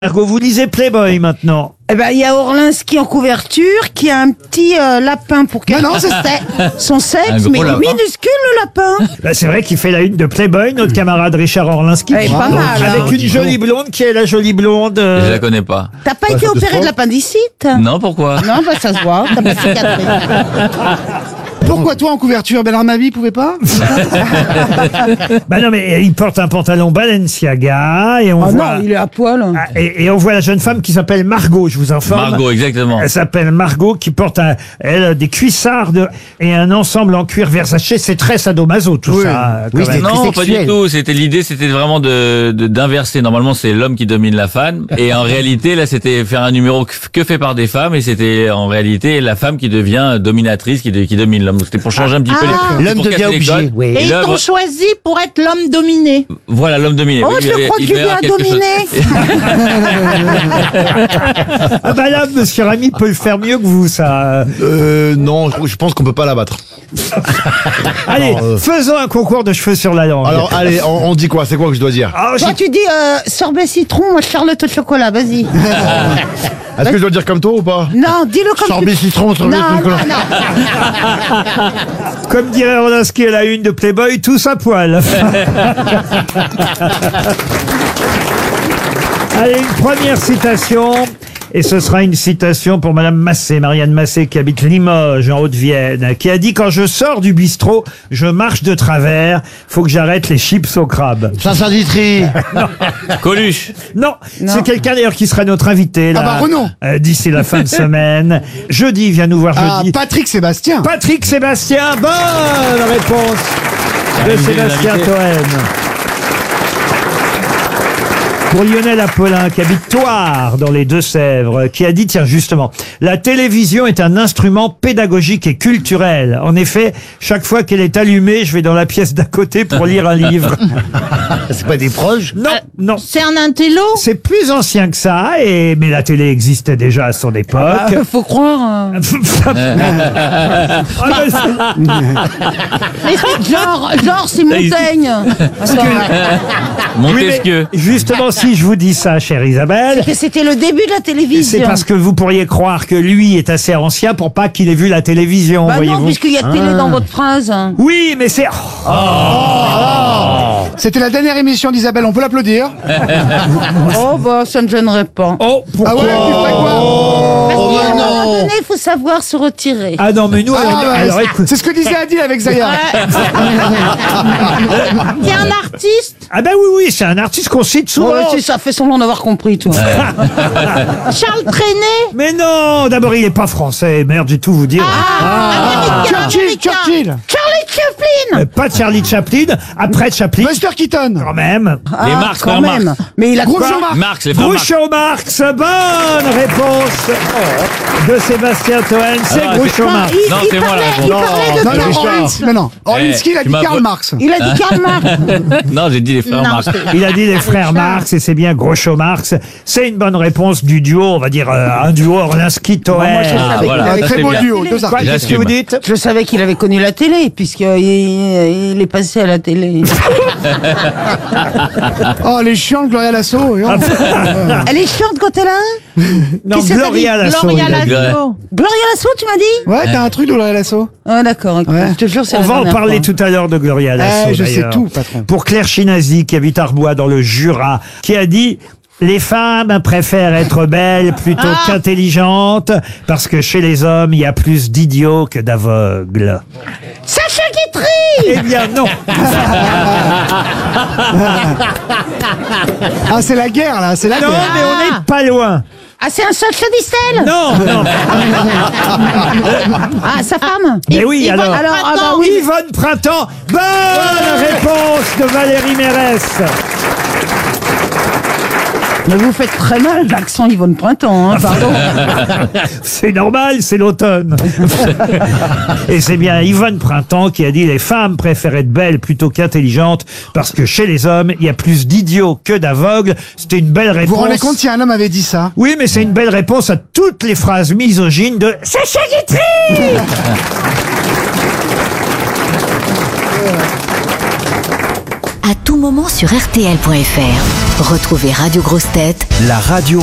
Margot, vous lisez Playboy maintenant. Eh ben, il y a Orlinski en couverture qui a un petit lapin pour qu'elle non, c'est son sexe, mais il est lapin. minuscule le lapin. Bah, c'est vrai qu'il fait la une de Playboy, notre camarade Richard Orlinski. Eh, pas mal, hein. Avec une jolie blonde. Qui est la jolie blonde Je la connais pas. T'as pas été opéré de l'appendicite? Non, pourquoi? Non, bah ça se voit, t'as pas de cicatrice. Pourquoi toi en couverture? Bernard Mabie pouvait pas? Bah non, mais il porte un pantalon Balenciaga et on Ah voit... non, il est à poil. Ah, et on voit la jeune femme qui s'appelle Margot, je vous informe. Margot, exactement. Elle s'appelle Margot, qui porte elle des cuissardes et un ensemble en cuir Versace. C'est très sadomaso tout Oui. ça. Oui, quand même. Non, pas du tout. L'idée, c'était vraiment d'inverser. Normalement, c'est l'homme qui domine la femme. Et en réalité, là, c'était faire un numéro que fait par des femmes. Et c'était, en réalité, la femme qui devient dominatrice, qui domine l'homme. C'était pour changer un petit peu les L'homme pour devient casser les obligé, codes. oui. Et ils là, t'ont choisi pour être l'homme dominé. voilà, l'homme dominé. Oh, Oui, je crois que il tu devait y viens avoir quelque dominer. Ah bah là, monsieur Ramy peut le faire mieux que vous, ça. Non, je pense qu'on peut pas l'abattre. Allez, faisons un concours de cheveux sur la langue. Alors, allez, on dit quoi? C'est quoi que je dois dire? Ah, Toi, tu dis sorbet citron, moi Charlotte au chocolat, vas-y. Est-ce que je dois le dire comme toi ou pas? Non, dis-le comme Sorbet citron, sorbet Non, chocolat. non. comme dirait Orlinski à la une de Playboy, tous à poil. Allez, une première citation. Et ce sera une citation pour Madame Massé, Marianne Massé, qui habite Limoges, en Haute-Vienne, qui a dit: quand je sors du bistrot, je marche de travers, faut que j'arrête les chips au crabe. Saint-Saint-Ditry. Coluche. Non, c'est quelqu'un d'ailleurs qui sera notre invité, là. Ah bah, Renaud. D'ici la fin de semaine. Jeudi, il vient nous voir Ah, jeudi. Patrick Sébastien. Patrick Sébastien, bonne réponse de Sébastien Toen. Pour Lionel Apollin, qui habite Thouars, dans les Deux-Sèvres, qui a dit, tiens, justement, la télévision est un instrument pédagogique et culturel. En effet, chaque fois qu'elle est allumée, je vais dans la pièce d'à côté pour lire un livre. C'est pas des proches? Non, non. C'est un intello. C'est plus ancien que ça, mais la télé existait déjà à son époque. Faut croire. Ah, Mais genre c'est Montaigne. Attends, oui, mais Montesquieu. justement, si je vous dis ça, chère Isabelle, que c'était le début de la télévision. c'est parce que vous pourriez croire que lui est assez ancien pour pas qu'il ait vu la télévision, Bah non, voyez-vous. puisqu'il y a télé dans votre phrase. Oui, mais c'est... C'était la dernière émission d'Isabelle, on peut l'applaudir. Oh bah ça ne gênerait pas. Oh, pourquoi Ah ouais, tu ferais quoi? Parce qu'à un moment donné, il faut savoir se retirer. Ah non, mais nous, alors c'est- écoute... c'est ce que disait Adil avec Zaya. Il y a un artiste. Ah ben oui, c'est un artiste qu'on cite souvent. Ouais, ça fait semblant d'avoir compris, toi. Charles Trenet. Mais non, d'abord, il est pas français, merde, j'ai tout vous dire. Américain. Churchill. Charlie Chaplin. Pas Charlie Chaplin, après Chaplin, Buster Keaton. quand même. Les Marx, quand frères même. Marx. Mais il a Groucho Marx. Marx, les frères Marx. Groucho Marx, bonne réponse de Sébastien Toen, c'est Ah, Groucho c'est- Marx. Non, c'est moi la réponse. Il parlait de Non, non, Richard. Orlinski, non. Orlinski, il a tu dit m'as Karl pas- Marx. Il a dit Karl Marx. Non, j'ai dit les frères Non, Marx. Il a dit les frères Marx et c'est bien Groucho Marx. C'est une bonne réponse du duo, on va dire un duo Orlinski-Toen. moi, je savais Ah, qu'il voilà. Un ça, très c'est beau bien. duo, deux Quoi, artistes. qu'est-ce que vous dites? Je savais qu'il avait connu la télé, puisqu'il est passé à la télé. Oh, les chiants de Gloria Lasso. Elle est chiante quand elle a Non, Qu'est-ce que t'as Gloria dit? Lasso. Gloria il a dit. Lasso. Gloria Lasso, tu m'as dit? Ouais, t'as un truc de Gloria Lasso. Ah d'accord, ok. Ouais. Je te jure, c'est On la va en dernière parler fois. tout à l'heure de Gloria Lasso. Je sais d'ailleurs. tout, patron. Pour Claire Chinazi, qui habite Arbois dans le Jura, qui a dit: les femmes préfèrent être belles plutôt qu'intelligentes, parce que chez les hommes, il y a plus d'idiots que d'aveugles. Sacha Guitry. Eh bien non. Ah, c'est la guerre, là, c'est la Non, guerre. mais on n'est pas loin. Ah, c'est un Sacha Distel. Non, non. Ah, sa femme. Mais oui, alors. Ah bah oui. Yvonne Printemps. Bonne réponse de Valérie Mérès. Mais vous faites très mal l'accent Yvonne Printemps, hein, pardon. C'est normal, c'est l'automne. Et c'est bien Yvonne Printemps qui a dit: les femmes préfèrent être belles plutôt qu'intelligentes, parce que chez les hommes, il y a plus d'idiots que d'aveugles. C'était une belle réponse. Vous vous rendez compte si un homme avait dit ça? Oui, mais c'est une belle réponse à toutes les phrases misogynes de Sacha Guitry. À tout moment sur RTL.fr. Retrouvez Radio Grosses Têtes, La radio